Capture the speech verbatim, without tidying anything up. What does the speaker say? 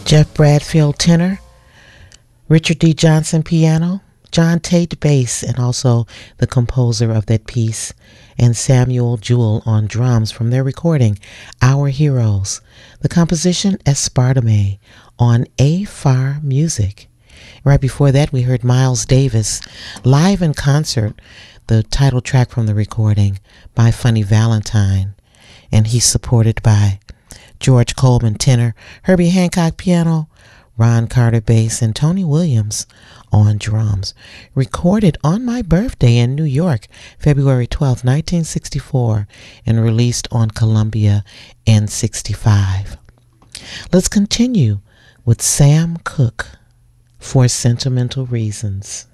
Jeff Bradfield tenor, Richard D. Johnson piano, John Tate bass, and also the composer of that piece, and Samuel Jewell on drums from their recording, Our Heroes. The composition, Espartame, on A F A R Music. Right before that, we heard Miles Davis live in concert, the title track from the recording, by Funny Valentine, and he's supported by George Coleman tenor, Herbie Hancock piano, Ron Carter bass, and Tony Williams on drums. Recorded on my birthday in New York, February twelfth, nineteen sixty-four, and released on Columbia in sixty-five. Let's continue with Sam Cooke, For Sentimental Reasons.